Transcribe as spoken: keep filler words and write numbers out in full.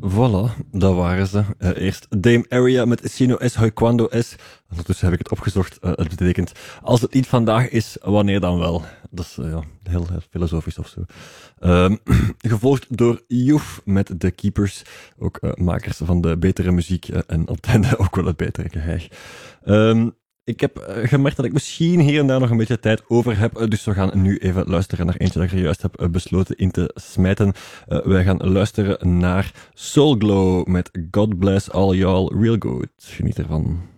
Voilà, dat waren ze. Uh, eerst Dame Area met Si no es hoy cuando es. Ondertussen heb ik het opgezocht. Uh, het betekent, als het niet vandaag is, wanneer dan wel? Dat is uh, ja, heel, heel filosofisch of zo. Um, gevolgd door Joef met The Keepers. Ook uh, makers van de betere muziek uh, en op het einde ook wel het betere geheig. Um, Ik heb uh, gemerkt dat ik misschien hier en daar nog een beetje tijd over heb, uh, dus we gaan nu even luisteren naar eentje dat ik er juist heb uh, besloten in te smijten. Uh, wij gaan luisteren naar Soul Glow met God Bless All Y'all Real Good. Geniet ervan.